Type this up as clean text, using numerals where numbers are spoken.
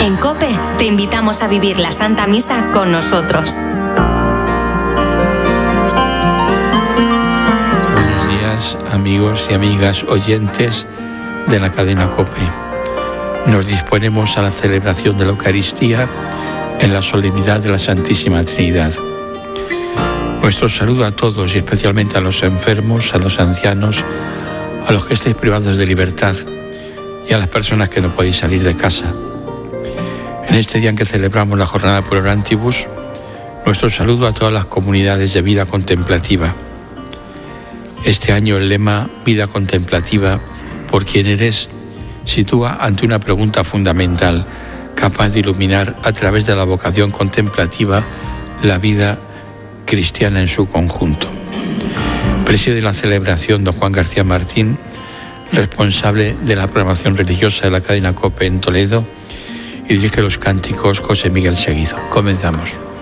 En COPE te invitamos a vivir la Santa Misa con nosotros. Buenos días, amigos y amigas oyentes de la cadena COPE. Nos disponemos a la celebración de la Eucaristía en la solemnidad de la Santísima Trinidad. Nuestro saludo a todos y especialmente a los enfermos, a los ancianos, a los que estéis privados de libertad y a las personas que no podéis salir de casa. En este día en que celebramos la jornada Pro Orantibus, nuestro saludo a todas las comunidades de vida contemplativa. Este año el lema Vida contemplativa, por quien eres, sitúa ante una pregunta fundamental, capaz de iluminar a través de la vocación contemplativa la vida cristiana en su conjunto. Preside la celebración don Juan García Martín, responsable de la programación religiosa de la cadena COPE en Toledo, y dirige los cánticos José Miguel Seguido. Comenzamos.